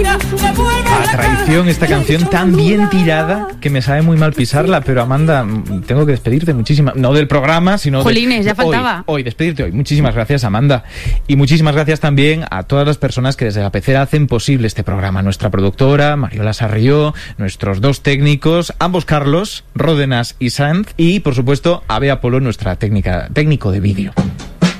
A traición, esta canción tan bien tirada que me sabe muy mal pisarla, pero Amanda, tengo que despedirte muchísimas, no del programa, sino Jolines, ya faltaba. Hoy, despedirte hoy. Muchísimas gracias, Amanda. Y muchísimas gracias también a todas las personas que desde la pecera hacen posible este programa. Nuestra productora, Mariola Sarrió, nuestros dos técnicos, ambos Carlos, Ródenas y Sanz, y por supuesto a Bea Polo, nuestra técnico de vídeo.